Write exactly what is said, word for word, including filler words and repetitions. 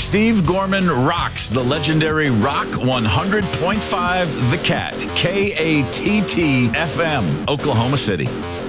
Steve Gorman rocks the legendary Rock one hundred point five The Cat, K A T T F M, Oklahoma City.